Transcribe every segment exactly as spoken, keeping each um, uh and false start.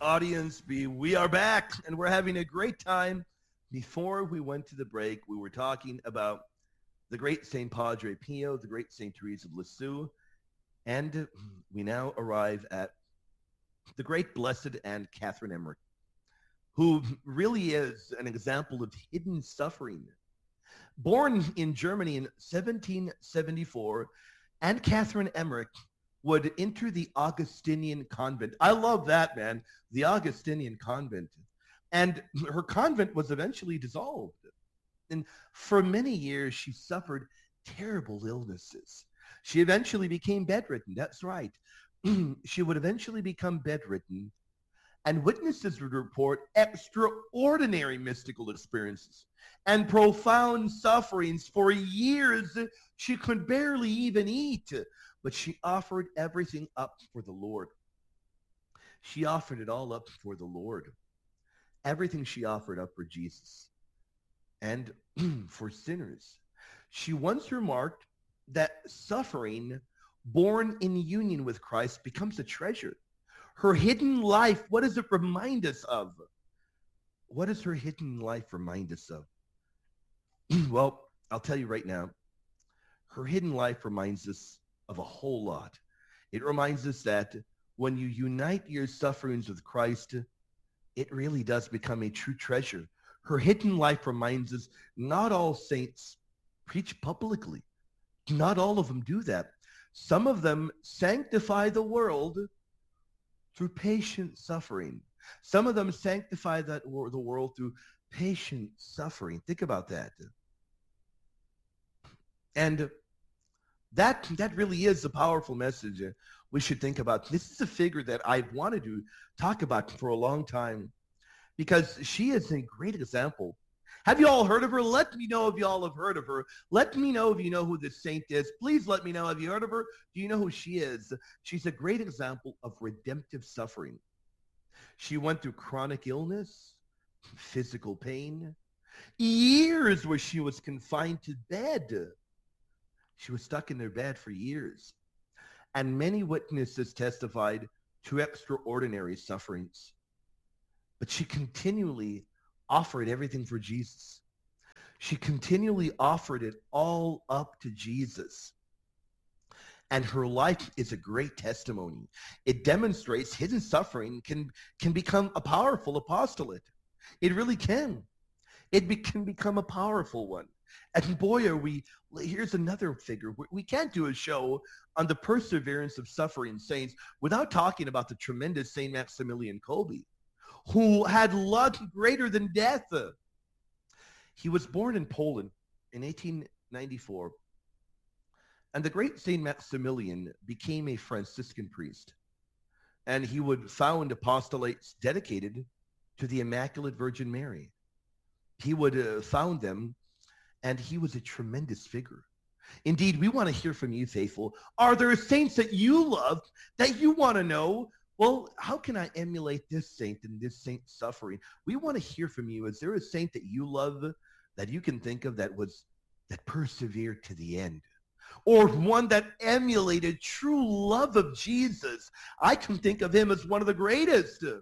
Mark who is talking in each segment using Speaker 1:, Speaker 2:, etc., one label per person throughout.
Speaker 1: audience be we are back and we're having a great time. Before we went to the break, we were talking about the great Saint Padre Pio, the great Saint Therese of Lisieux, and we now arrive at the great Blessed Aunt Catherine Emmerich, who really is an example of hidden suffering. Born in Germany in seventeen seventy-four, Aunt Catherine Emmerich would enter the Augustinian convent. I love that, man, the Augustinian convent. And her convent was eventually dissolved. And for many years, she suffered terrible illnesses. She eventually became bedridden. That's right. She would eventually become bedridden. And witnesses would report extraordinary mystical experiences and profound sufferings. For years, she could barely even eat, but she offered everything up for the Lord. She offered it all up for the Lord. Everything she offered up for Jesus and for sinners. She once remarked that suffering born in union with Christ becomes a treasure. Her hidden life, what does it remind us of? What does her hidden life remind us of? Well, I'll tell you right now, her hidden life reminds us of a whole lot. It reminds us that when you unite your sufferings with Christ, it really does become a true treasure. Her hidden life reminds us not all saints preach publicly. Not all of them do that. Some of them sanctify the world through patient suffering. Some of them sanctify that wor- the world through patient suffering. Think about that. And that, that really is a powerful message we should think about. This is a figure that I've wanted to talk about for a long time because she is a great example. Have you all heard of her? Let me know if you all have heard of her. Let me know if you know who this saint is. Please let me know. Have you heard of her? Do you know who she is? She's a great example of redemptive suffering. She went through chronic illness, physical pain, years where she was confined to bed. She was stuck in their bed for years. And many witnesses testified to extraordinary sufferings. But she continually offered everything for Jesus. She continually offered it all up to Jesus. And her life is a great testimony. It demonstrates hidden suffering can, can become a powerful apostolate. It really can. It be, can become a powerful one. And boy, are we, here's another figure. We can't do a show on the perseverance of suffering saints without talking about the tremendous Saint Maximilian Kolbe, who had love greater than death. He was born in Poland in eighteen ninety-four. And the great Saint Maximilian became a Franciscan priest. And he would found apostolates dedicated to the Immaculate Virgin Mary. He would uh, found them, and he was a tremendous figure. Indeed, we want to hear from you, faithful. Are there saints that you love that you want to know? Well, how can I emulate this saint and this saint's suffering? We want to hear from you. Is there a saint that you love that you can think of that was that persevered to the end? Or one that emulated true love of Jesus? I can think of him as one of the greatest, who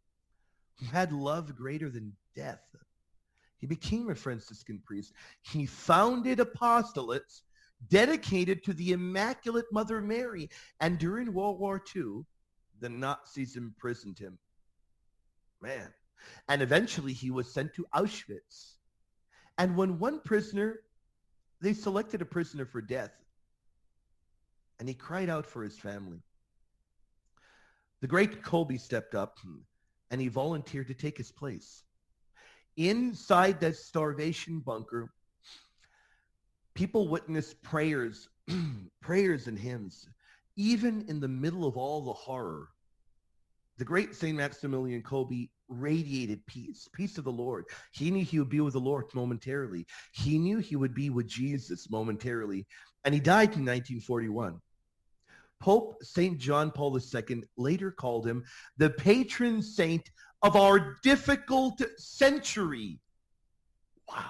Speaker 1: had love greater than death. He became a Franciscan priest. He founded apostolates dedicated to the Immaculate Mother Mary. And during World War Two, the Nazis imprisoned him. Man. And eventually he was sent to Auschwitz. And when one prisoner, they selected a prisoner for death, and he cried out for his family. The great Kolbe stepped up, and he volunteered to take his place. Inside that starvation bunker, people witnessed prayers, prayers and hymns. Even in the middle of all the horror, the great Saint Maximilian Kolbe radiated peace, peace of the Lord. He knew he would be with the Lord momentarily. He knew he would be with Jesus momentarily. And he died in nineteen forty-one. Pope Saint John Paul the Second later called him the patron saint of our difficult century. Wow.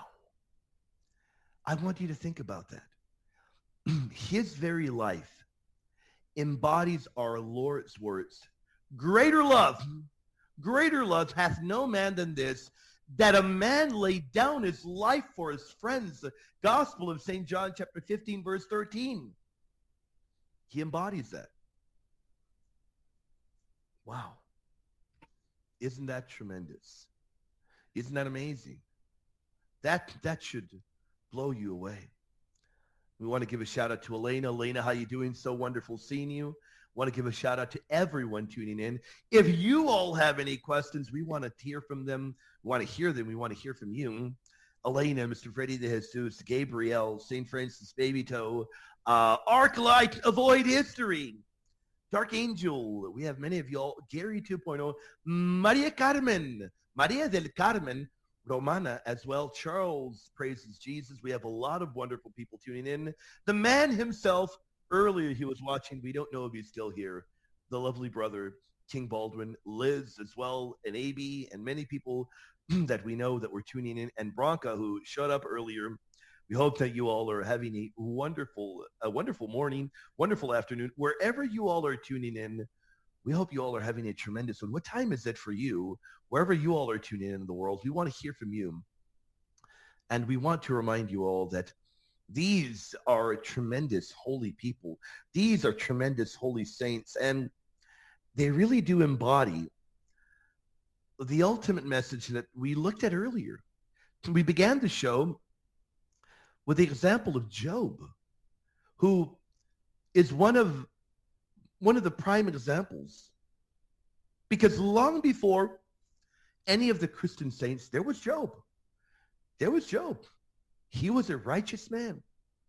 Speaker 1: I want you to think about that. His very life embodies our Lord's words. Greater love Greater love hath no man than this, that a man lay down his life for his friends. The Gospel of Saint John chapter fifteen, verse thirteen. He embodies that. Wow. Isn't that tremendous? Isn't that amazing? That, that should blow you away. We want to give a shout out to Elena. Elena, how you doing? So wonderful seeing you. Want to give a shout out to everyone tuning in. If you all have any questions, we want to hear from them. We want to hear them. We want to hear from you. Elena, Mister Freddie de Jesus, Gabriel, Saint Francis Baby Toe, uh, Arclight, Avoid History, Dark Angel. We have many of y'all. Gary two point oh, Maria Carmen, Maria del Carmen, Romana as well. Charles praises Jesus. We have a lot of wonderful people tuning in. The man himself, earlier he was watching. We don't know if he's still here. The lovely brother, King Baldwin, Liz as well, and A B, and many people that we know that were tuning in, and Bronca, who showed up earlier. We hope that you all are having a wonderful, a wonderful morning, wonderful afternoon, wherever you all are tuning in. We hope you all are having a tremendous one. What time is it for you? Wherever you all are tuning in in the world, we want to hear from you. And we want to remind you all that these are tremendous holy people. These are tremendous holy saints. And they really do embody the ultimate message that we looked at earlier. We began the show with the example of Job, who is one of one of the prime examples. Because long before any of the Christian saints, there was Job. There was Job. He was a righteous man.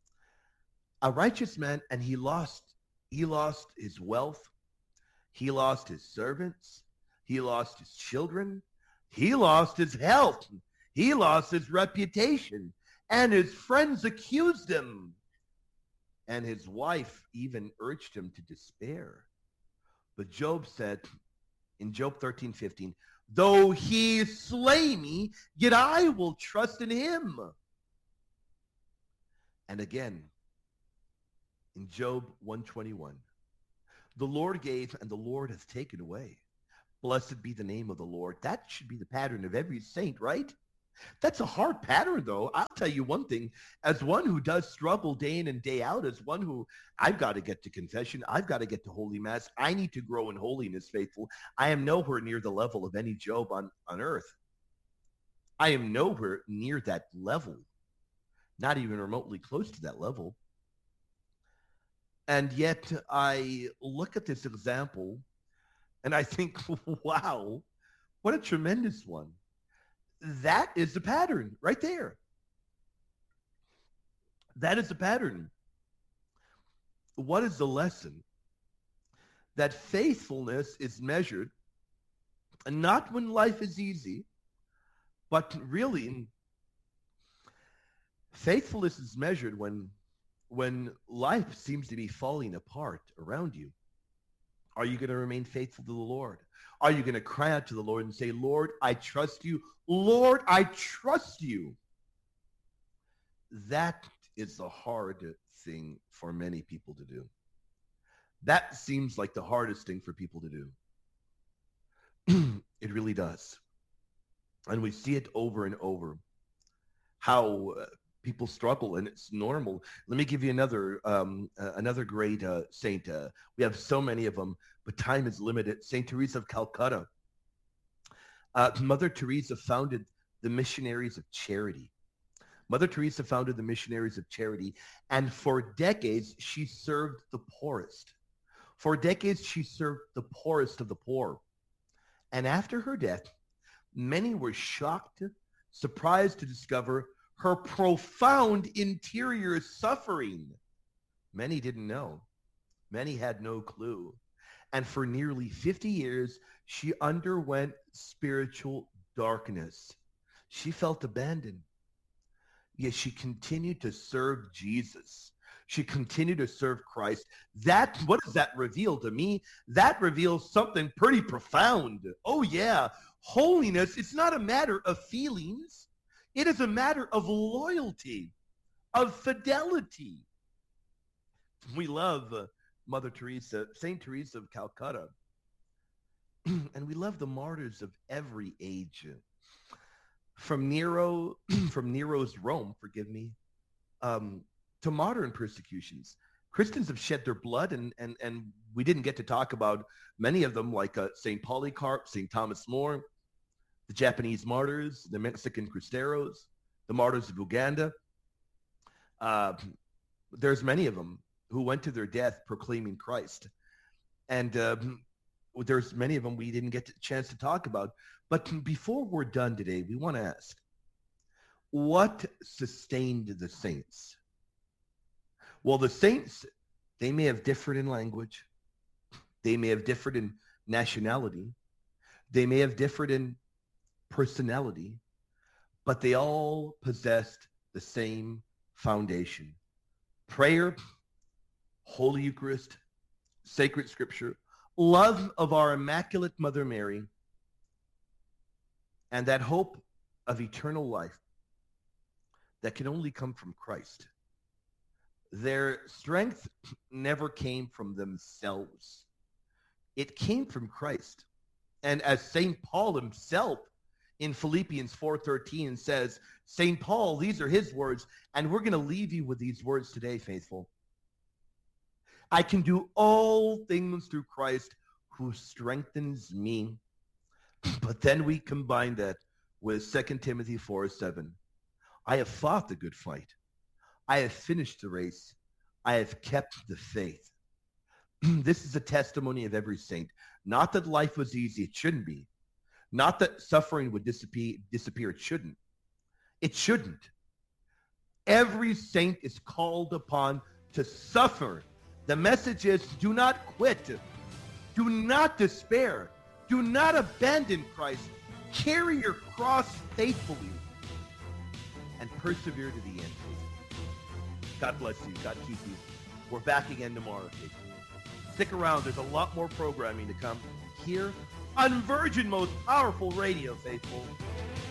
Speaker 1: A righteous man, and he lost, he lost his wealth. He lost his servants. He lost his children. He lost his health. He lost his reputation. And his friends accused him. And his wife even urged him to despair. But Job said in Job thirteen fifteen, though he slay me, yet I will trust in him. And again, in Job one twenty-one, the Lord gave and the Lord hath taken away. Blessed be the name of the Lord. That should be the pattern of every saint, right? That's a hard pattern, though. I'll tell you one thing. As one who does struggle day in and day out, as one who, I've got to get to confession, I've got to get to Holy Mass, I need to grow in holiness, faithful. I am nowhere near the level of any Job on, on earth. I am nowhere near that level. Not even remotely close to that level. And yet I look at this example and I think, wow, what a tremendous one. That is the pattern right there. That is the pattern. What is the lesson? That faithfulness is measured, and not when life is easy, but really faithfulness is measured when, when life seems to be falling apart around you. Are you going to remain faithful to the Lord? Are you going to cry out to the Lord and say, Lord, I trust you. Lord, I trust you. That is the hard thing for many people to do. That seems like the hardest thing for people to do. It really does. And we see it over and over, how uh, people struggle, and it's normal. Let me give you another um, uh, another great uh, saint. Uh, we have so many of them, but time is limited. Saint Teresa of Calcutta. Uh, Mother Teresa founded the Missionaries of Charity. Mother Teresa founded the Missionaries of Charity, and for decades she served the poorest. For decades she served the poorest of the poor. And after her death, many were shocked, surprised to discover her profound interior suffering. Many didn't know. Many had no clue. And for nearly fifty years, she underwent spiritual darkness. She felt abandoned. Yet she continued to serve Jesus. She continued to serve Christ. That, what does that reveal to me? That reveals something pretty profound. Oh yeah, holiness, it's not a matter of feelings. It is a matter of loyalty, of fidelity. We love uh, Mother Teresa, Saint Teresa of Calcutta. And we love the martyrs of every age. From Nero, from Nero's Rome, forgive me, um, to modern persecutions. Christians have shed their blood, and, and, and we didn't get to talk about many of them, like uh, Saint Polycarp, Saint Thomas More, the Japanese martyrs, the Mexican Cristeros, the martyrs of Uganda. Uh, there's many of them who went to their death proclaiming Christ. And um, there's many of them we didn't get a chance to talk about. But before we're done today, we want to ask, what sustained the saints? Well, the saints, they may have differed in language. They may have differed in nationality. They may have differed in personality, but they all possessed the same foundation: prayer, Holy Eucharist, sacred scripture, love of our Immaculate Mother Mary, and that hope of eternal life that can only come from Christ. Their strength never came from themselves. It came from Christ. And as Saint Paul himself in Philippians four thirteen says, Saint Paul, these are his words, and we're going to leave you with these words today, faithful. I can do all things through Christ who strengthens me. But then we combine that with Second Timothy four seven. I have fought the good fight. I have finished the race. I have kept the faith. This is a testimony of every saint. Not that life was easy. It shouldn't be. Not that suffering would disappear. disappear. It shouldn't. It shouldn't. Every saint is called upon to suffer. The message is, do not quit. Do not despair. Do not abandon Christ. Carry your cross faithfully and persevere to the end. God bless you. God keep you. We're back again tomorrow. Stick around. There's a lot more programming to come here on Virgin Most Powerful Radio, faithful.